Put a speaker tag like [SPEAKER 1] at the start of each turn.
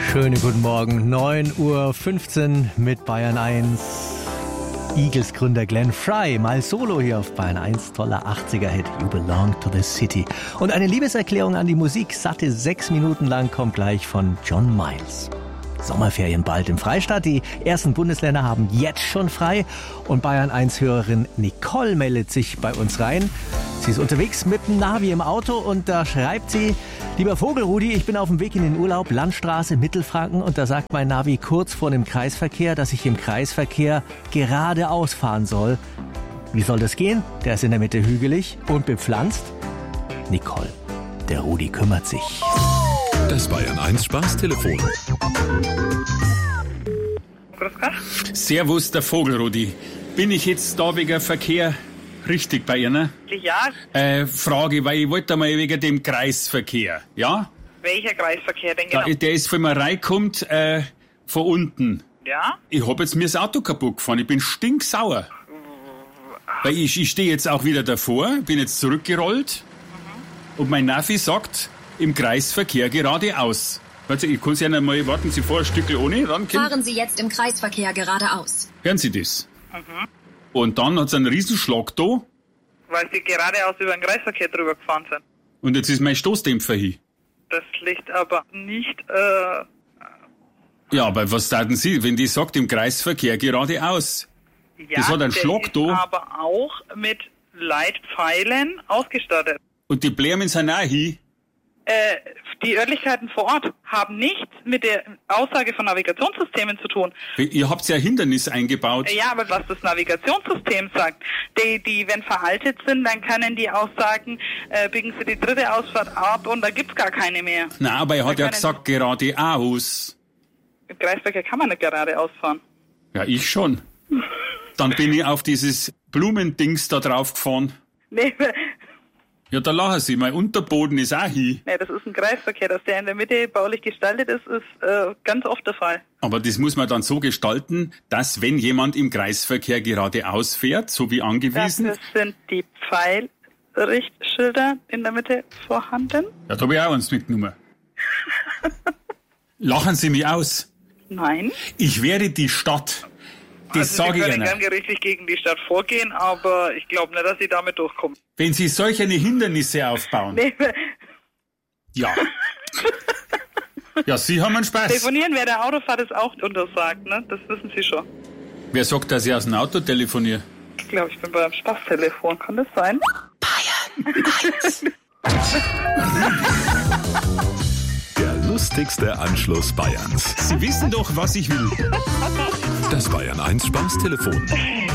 [SPEAKER 1] Schönen guten Morgen, 9:15 Uhr mit Bayern 1. Eagles Gründer Glenn Frey, mal solo hier auf Bayern 1, toller 80er-Hit, You Belong to the City. Und eine Liebeserklärung an die Musik, satte 6 Minuten lang, kommt gleich von John Miles. Sommerferien bald im Freistaat, die ersten Bundesländer haben jetzt schon frei und Bayern 1-Hörerin Nicole meldet sich bei uns rein. Sie ist unterwegs mit dem Navi im Auto und da schreibt sie: Lieber Vogelrudi, ich bin auf dem Weg in den Urlaub, Landstraße, Mittelfranken, und da sagt mein Navi kurz vor dem Kreisverkehr, dass ich im Kreisverkehr geradeaus fahren soll. Wie soll das gehen? Der ist in der Mitte hügelig und bepflanzt. Nicole, der Rudi kümmert sich.
[SPEAKER 2] Das Bayern 1 Spaßtelefon.
[SPEAKER 3] Servus, der Vogelrudi. Bin ich jetzt da wegen Verkehr richtig bei Ihnen?
[SPEAKER 4] Ja.
[SPEAKER 3] Frage, weil ich wollte mal wegen dem Kreisverkehr, ja?
[SPEAKER 4] Welcher Kreisverkehr denn genau?
[SPEAKER 3] Der ist von mir reinkommt, von unten.
[SPEAKER 4] Ja?
[SPEAKER 3] Ich hab jetzt mir das Auto kaputt gefahren, ich bin stinksauer. Weil ich stehe jetzt auch wieder davor, bin jetzt zurückgerollt und mein Navi sagt, im Kreisverkehr geradeaus. Also ich kann Sie ja mal, warten Sie vor, ein Stückchen ohne rankommen.
[SPEAKER 5] Fahren Sie jetzt im Kreisverkehr geradeaus.
[SPEAKER 3] Hören Sie das? Und dann hat es einen Riesenschlag da
[SPEAKER 4] Weil Sie geradeaus über den Kreisverkehr drüber gefahren sind.
[SPEAKER 3] und jetzt ist mein Stoßdämpfer hin.
[SPEAKER 4] Das liegt aber nicht,
[SPEAKER 3] Ja, aber was sagen Sie, wenn die sagt, im Kreisverkehr geradeaus?
[SPEAKER 4] ja,
[SPEAKER 3] Das hat einen
[SPEAKER 4] der
[SPEAKER 3] Schlag
[SPEAKER 4] ist
[SPEAKER 3] da.
[SPEAKER 4] aber auch mit Leitpfeilen ausgestattet.
[SPEAKER 3] Und die Blämen sind auch hin.
[SPEAKER 4] Die Örtlichkeiten vor Ort haben nichts mit der Aussage von Navigationssystemen zu tun.
[SPEAKER 3] Ihr habt ja ein Hindernis eingebaut.
[SPEAKER 4] Ja, aber was das Navigationssystem sagt, die wenn veraltet sind, dann können die auch sagen, biegen Sie die dritte Ausfahrt ab und da gibt's gar keine mehr.
[SPEAKER 3] Nein, aber er hat
[SPEAKER 4] Da
[SPEAKER 3] ja
[SPEAKER 4] können-
[SPEAKER 3] gesagt, geradeaus.
[SPEAKER 4] Im Kreisverkehr kann man nicht geradeaus fahren.
[SPEAKER 3] Ja, ich schon. Dann bin ich auf dieses Blumendings da drauf gefahren.
[SPEAKER 4] Nee,
[SPEAKER 3] Ja, da lachen Sie, mein Unterboden ist auch hin.
[SPEAKER 4] nee, das ist ein Kreisverkehr. Dass der in der Mitte baulich gestaltet ist, ist ganz oft der Fall.
[SPEAKER 3] Aber das muss man dann so gestalten, dass wenn jemand im Kreisverkehr geradeaus fährt, so wie angewiesen,
[SPEAKER 4] Dafür sind die Pfeilrichtschilder in der Mitte vorhanden.
[SPEAKER 3] ja, da habe ich auch eins mitgenommen. Lachen Sie mich aus.
[SPEAKER 4] Nein.
[SPEAKER 3] Ich werde die Stadt. Das
[SPEAKER 4] Also
[SPEAKER 3] sage
[SPEAKER 4] Sie
[SPEAKER 3] ich
[SPEAKER 4] können
[SPEAKER 3] Ihnen.
[SPEAKER 4] gern gerichtlich gegen die Stadt vorgehen, aber ich glaube nicht, dass Sie damit durchkommen.
[SPEAKER 3] Wenn Sie solche Hindernisse aufbauen.
[SPEAKER 4] Nee,
[SPEAKER 3] Ja. Ja, Sie haben einen Spaß.
[SPEAKER 4] telefonieren während der Autofahrt ist auch untersagt, ne? Das wissen Sie schon.
[SPEAKER 3] Wer sagt, dass ich aus dem Auto telefoniere?
[SPEAKER 4] Ich glaube, ich bin beim Spaßtelefon. Kann das sein?
[SPEAKER 2] Der lustigste Anschluss Bayerns.
[SPEAKER 3] Sie wissen doch, was ich will.
[SPEAKER 2] Das Bayern 1 Spaßtelefon.